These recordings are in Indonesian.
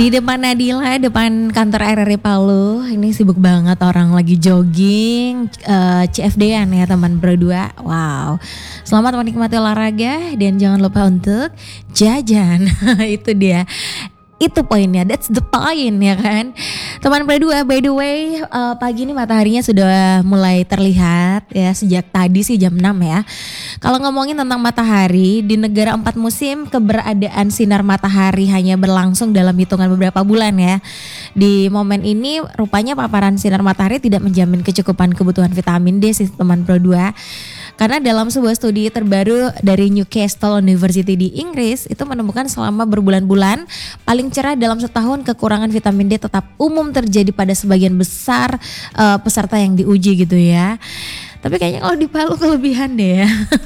Di depan Nadila, depan kantor RRI Palu, ini sibuk banget orang lagi jogging, CFD-an ya teman berdua. Wow, selamat menikmati olahraga dan jangan lupa untuk jajan. Itu dia. Itu poinnya, that's the point ya kan. Teman berdua, by the way, pagi ini mataharinya sudah mulai terlihat ya sejak tadi sih jam 6 ya. Kalau ngomongin tentang matahari, di negara 4 musim keberadaan sinar matahari hanya berlangsung dalam hitungan beberapa bulan ya. Di momen ini rupanya paparan sinar matahari tidak menjamin kecukupan kebutuhan vitamin D sih teman berdua. Karena dalam sebuah studi terbaru dari Newcastle University di Inggris itu menemukan selama berbulan-bulan paling cerah dalam setahun kekurangan vitamin D tetap umum terjadi pada sebagian besar peserta yang diuji gitu ya. Tapi kayaknya kalau di Palu kelebihan deh ya.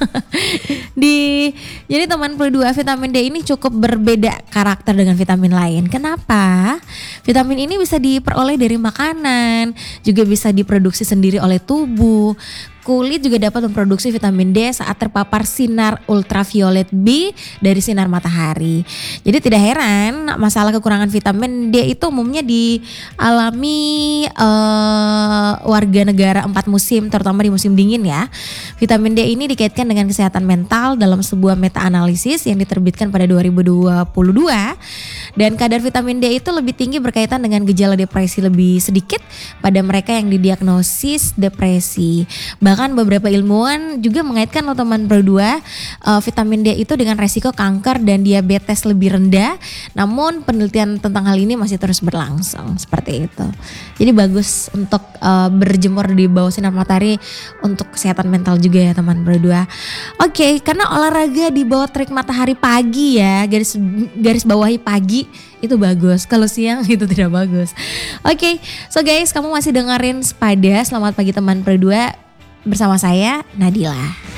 Jadi teman berdua, vitamin D ini cukup berbeda karakter dengan vitamin lain. Kenapa? Vitamin ini bisa diperoleh dari makanan, juga bisa diproduksi sendiri oleh tubuh. Kulit juga dapat memproduksi vitamin D saat terpapar sinar ultraviolet B dari sinar matahari. Jadi tidak heran masalah kekurangan vitamin D itu umumnya dialami warga negara 4 musim, terutama di musim dingin ya. Vitamin D ini dikaitkan dengan kesehatan mental dalam sebuah meta-analisis yang diterbitkan pada 2022. Dan kadar vitamin D itu lebih tinggi berkaitan dengan gejala depresi lebih sedikit pada mereka yang didiagnosis depresi. Bahkan beberapa ilmuwan juga mengaitkan loh teman berdua vitamin D itu dengan resiko kanker dan diabetes lebih rendah. Namun penelitian tentang hal ini masih terus berlangsung seperti itu. Jadi bagus untuk berjemur di bawah sinar matahari untuk kesehatan mental juga ya teman berdua. Oke, karena olahraga di bawah terik matahari pagi ya, garis bawahi pagi itu bagus. Kalau siang itu tidak bagus. Oke, so guys, kamu masih dengerin Sepada. Selamat pagi teman berdua. Bersama saya Nadila.